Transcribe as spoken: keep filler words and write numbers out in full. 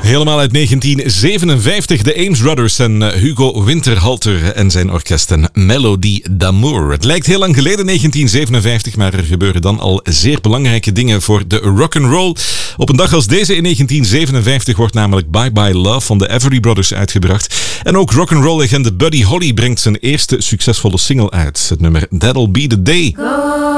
Helemaal uit negentien zevenenvijftig, de Ames Brothers en Hugo Winterhalter en zijn orkest en Melodie d'Amour. Het lijkt heel lang geleden, negentien zevenenvijftig, maar er gebeuren dan al zeer belangrijke dingen voor de rock'n'roll. Op een dag als deze in negentien zevenenvijftig wordt namelijk Bye Bye Love van de Everly Brothers uitgebracht. En ook rock'n'roll legende Buddy Holly brengt zijn eerste succesvolle single uit. Het nummer That'll Be The Day. Go.